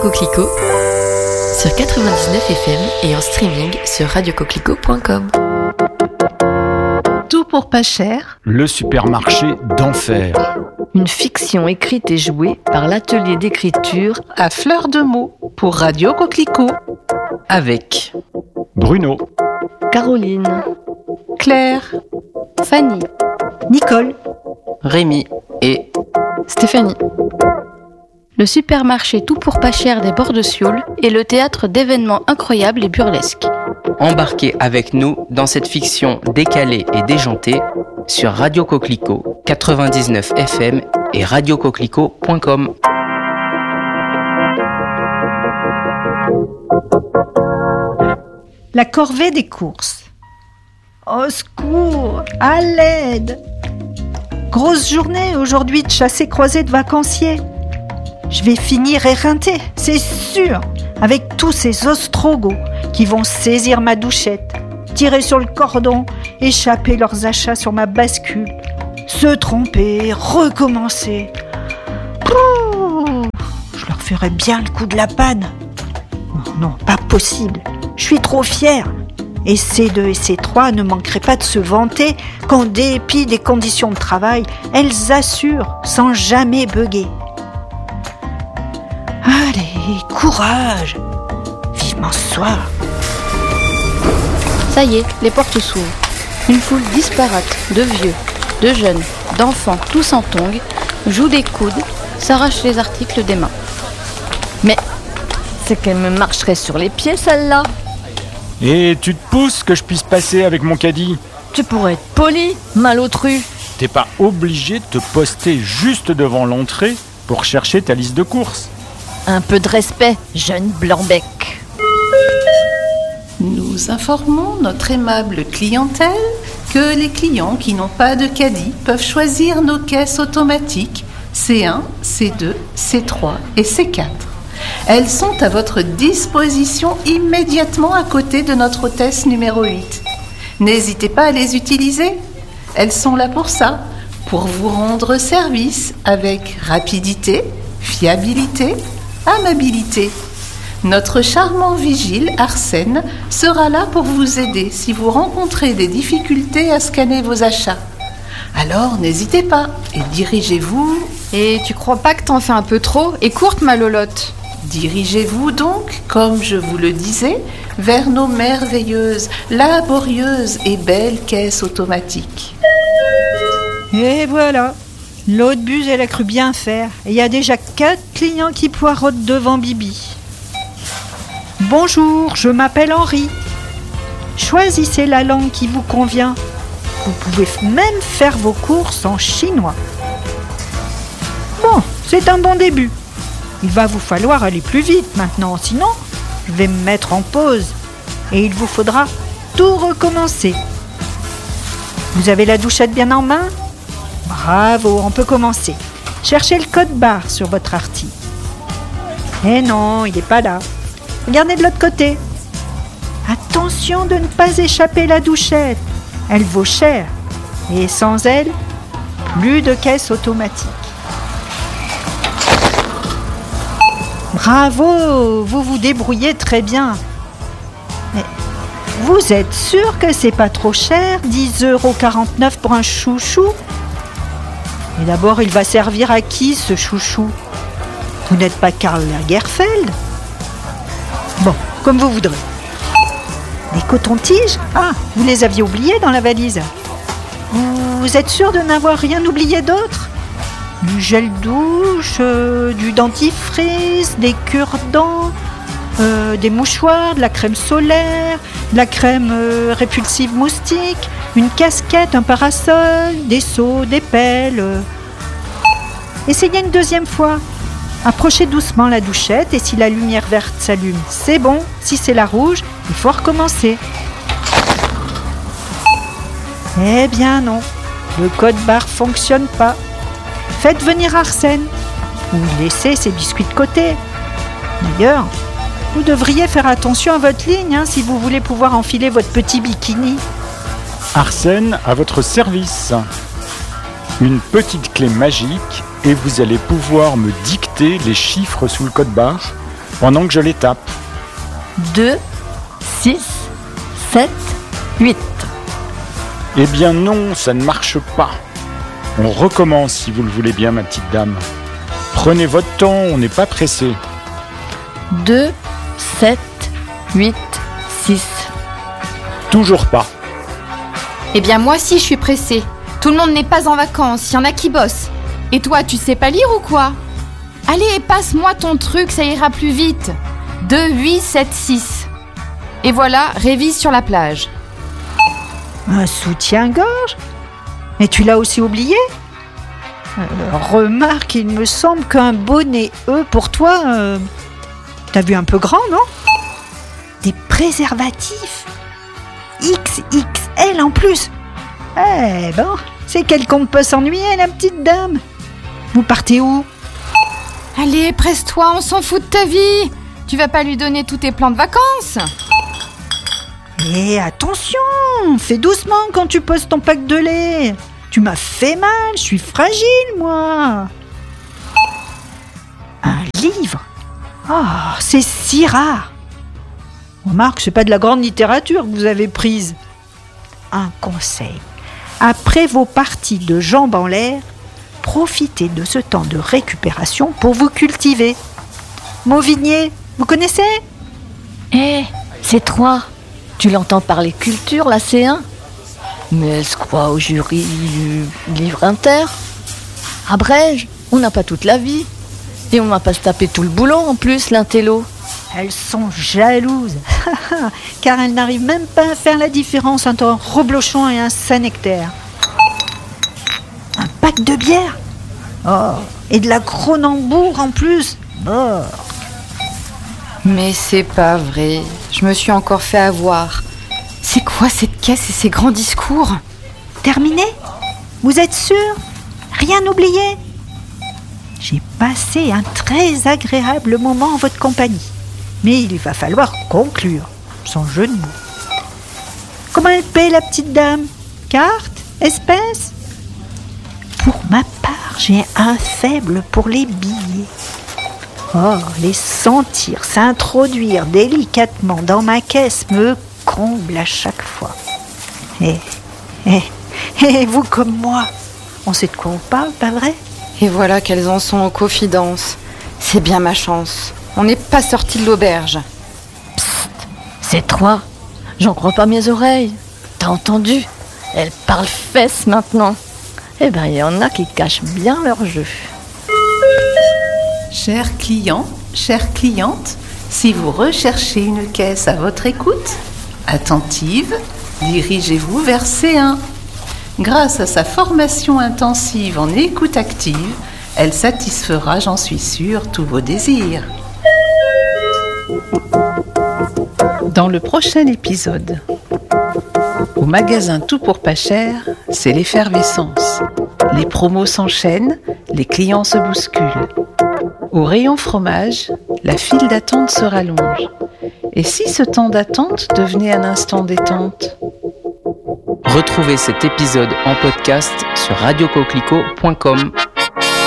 Coquelicot sur 99 FM et en streaming sur radiocoquelicot.com. Tout pour pas cher. Le supermarché d'enfer. Une fiction écrite et jouée par l'atelier d'écriture à fleur de mots pour Radio Coquelicot. Avec Bruno, Caroline, Claire, Fanny, Nicole, Rémi et Stéphanie. Le supermarché tout pour pas cher des bords de Sioule est le théâtre d'événements incroyables et burlesques. embarquez avec nous dans cette fiction décalée et déjantée sur Radio Coquelicot 99 FM et radiocoquelicot.com. La corvée des courses. Au secours, à l'aide. Grosse journée aujourd'hui de chassé-croisé de vacanciers. Je vais finir éreinté, c'est sûr, avec tous ces ostrogos qui vont saisir ma douchette, tirer sur le cordon, échapper leurs achats sur ma bascule, se tromper, recommencer. Pouh, je leur ferai bien le coup de la panne. Non, pas possible. Je suis trop fière. Et C2 et C3 ne manqueraient pas de se vanter qu'en dépit des conditions de travail, elles assurent sans jamais bugger. Allez, courage! Vivement ce soir! Ça y est, les portes s'ouvrent. Une foule disparate de vieux, de jeunes, d'enfants, tous en tongs, jouent des coudes, s'arrachent les articles des mains. Mais c'est qu'elle me marcherait sur les pieds, celle-là. Et tu te pousses que je puisse passer avec mon caddie? Tu pourrais être poli, malotru. T'es pas obligé de te poster juste devant l'entrée pour chercher ta liste de courses. Un peu de respect, jeune blanc-bec. Nous informons notre aimable clientèle que les clients qui n'ont pas de caddie peuvent choisir nos caisses automatiques C1, C2, C3 et C4. Elles sont à votre disposition immédiatement à côté de notre hôtesse numéro 8. N'hésitez pas à les utiliser. Elles sont là pour ça, pour vous rendre service avec rapidité, fiabilité, amabilité. Notre charmant vigile, Arsène, sera là pour vous aider si vous rencontrez des difficultés à scanner vos achats. Alors n'hésitez pas et dirigez-vous... Et tu crois pas que t'en fais un peu trop et courte, ma lolotte? Dirigez-vous donc, comme je vous le disais, vers nos merveilleuses, laborieuses et belles caisses automatiques. Et voilà, l'autre buse, elle a cru bien faire. Et il y a déjà 4 clients qui poireautent devant Bibi. Bonjour, je m'appelle Henri. Choisissez la langue qui vous convient. Vous pouvez même faire vos courses en chinois. Bon, c'est un bon début. Il va vous falloir aller plus vite maintenant, sinon je vais me mettre en pause et il vous faudra tout recommencer. Vous avez la douchette bien en main? Bravo, on peut commencer. Cherchez le code barre sur votre arti. Eh non, il n'est pas là. Regardez de l'autre côté. Attention de ne pas échapper la douchette. Elle vaut cher. Et sans elle, plus de caisse automatique. Bravo, vous vous débrouillez très bien. Mais vous êtes sûr que c'est pas trop cher, 10,49 € pour un chouchou? Et d'abord, il va servir à qui ce chouchou? Vous n'êtes pas Karl Lagerfeld? Bon, comme vous voudrez. Des cotons-tiges? Ah, vous les aviez oubliés dans la valise. Vous êtes sûr de n'avoir rien oublié d'autre? Du gel douche, du dentifrice, des cure-dents, des mouchoirs, de la crème solaire, de la crème répulsive moustique, une casquette, un parasol, des seaux, des pelles. Essayez une deuxième fois. Approchez doucement la douchette et si la lumière verte s'allume, c'est bon. Si c'est la rouge, il faut recommencer. Eh bien non, le code barre fonctionne pas. Faites venir Arsène ou laissez ses biscuits de côté. D'ailleurs, vous devriez faire attention à votre ligne si vous voulez pouvoir enfiler votre petit bikini. Arsène à votre service. Une petite clé magique et vous allez pouvoir me dicter les chiffres sous le code barre pendant que je les tape. 2, 6, 7, 8. Eh bien non, ça ne marche pas. On recommence si vous le voulez bien, ma petite dame. Prenez votre temps, on n'est pas pressé. 2, 7, 8, 6. Toujours pas. Eh bien moi aussi je suis pressée. Tout le monde n'est pas en vacances, il y en a qui bossent. Et toi, tu sais pas lire ou quoi? Allez, passe-moi ton truc, ça ira plus vite. 2, 8, 7, 6. Et voilà, révise sur la plage. Un soutien-gorge? Mais tu l'as aussi oublié? Remarque, il me semble qu'un bonnet E pour toi, t'as vu un peu grand, non? Des préservatifs XXL en plus. Eh ben, c'est qu'elle compte pas s'ennuyer, la petite dame. Vous partez où? Allez, presse-toi, on s'en fout de ta vie. Tu vas pas lui donner tous tes plans de vacances? Et attention, fais doucement quand tu poses ton pack de lait. Tu m'as fait mal, je suis fragile, moi. Un livre? Oh, c'est si rare. Remarque, c'est pas de la grande littérature que vous avez prise. Un conseil. Après vos parties de jambes en l'air, profitez de ce temps de récupération pour vous cultiver. Mauvigné, vous connaissez? C'est 3. Tu l'entends parler culture, la C1? Mais elle se croit au jury du livre inter. Abrège, on n'a pas toute la vie. Et on va pas se taper tout le boulot en plus, l'intello. Elles sont jalouses, car elles n'arrivent même pas à faire la différence entre un reblochon et un Saint-Nectaire. Un pack de bière? Oh, et de la Cronenbourg en plus. Oh. Mais c'est pas vrai, je me suis encore fait avoir. C'est quoi cette caisse et ces grands discours? Terminé? Vous êtes sûr? Rien oublié? J'ai passé un très agréable moment en votre compagnie. Mais il va falloir conclure, sans jeu de mots. Comment elle paie, la petite dame? Carte? Espèce? Pour ma part, j'ai un faible pour les billets. Oh, les sentir s'introduire délicatement dans ma caisse me comble à chaque fois. Et vous comme moi, on sait de quoi on parle, pas vrai? Et voilà qu'elles en sont aux confidences. C'est bien ma chance. On n'est pas sorti de l'auberge. Psst, c'est 3. J'en crois pas mes oreilles. T'as entendu? Elle parle fesses maintenant. Eh ben, il y en a qui cachent bien leur jeu. Chers clients, chères clientes, si vous recherchez une caisse à votre écoute, attentive, dirigez-vous vers C1. Grâce à sa formation intensive en écoute active, elle satisfera, j'en suis sûre, tous vos désirs. Dans le prochain épisode, au magasin Tout pour pas cher, c'est l'effervescence. Les promos s'enchaînent, les clients se bousculent. Au rayon fromage, la file d'attente se rallonge. Et si ce temps d'attente devenait un instant détente? Retrouvez cet épisode en podcast sur radiocoquelicot.com.